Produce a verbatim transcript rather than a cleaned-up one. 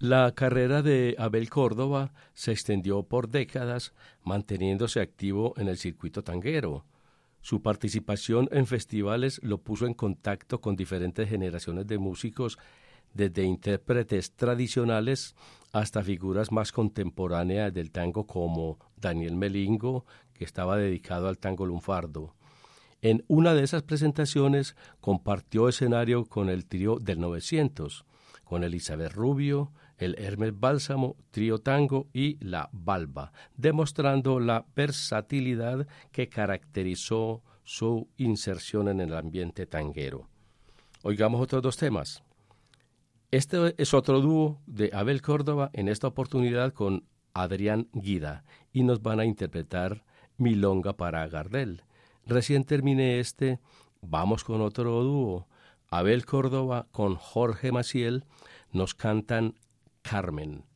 La carrera de Abel Córdoba se extendió por décadas, manteniéndose activo en el circuito tanguero. Su participación en festivales lo puso en contacto con diferentes generaciones de músicos, desde intérpretes tradicionales hasta figuras más contemporáneas del tango como Daniel Melingo, que estaba dedicado al tango lunfardo. En una de esas presentaciones compartió escenario con el trío del novecientos, con Elizabeth Rubio, el Hermes Bálsamo, Trío Tango y La Balba, demostrando la versatilidad que caracterizó su inserción en el ambiente tanguero. Oigamos otros dos temas. Este es otro dúo de Abel Córdoba, en esta oportunidad con Adrián Guida, y nos van a interpretar Milonga para Gardel. Recién terminé este, vamos con otro dúo. Abel Córdoba con Jorge Maciel nos cantan Carmen.